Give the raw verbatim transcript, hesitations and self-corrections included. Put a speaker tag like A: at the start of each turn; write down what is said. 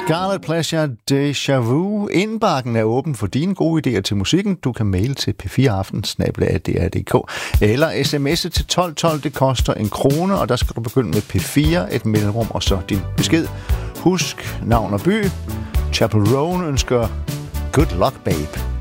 A: Scarlet Pleasure, Deja Vu. Indbakken er åben for dine gode idéer til musikken. Du kan maile til p fire aften snabel-a d r punktum d k eller sms'e til tolv tolv. Det koster en krone, og der skal du begynde med P fire, et mellemrum og så din besked. Husk navn og by. Chapel Roan ønsker Good Luck Babe.